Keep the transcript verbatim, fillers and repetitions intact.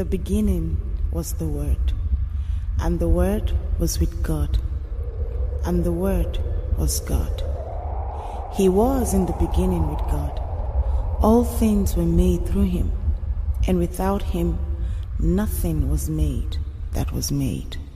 the beginning was the Word, and the Word was with God, and the Word was God. He was in the beginning with God. All things were made through him, and without him nothing was made that was made.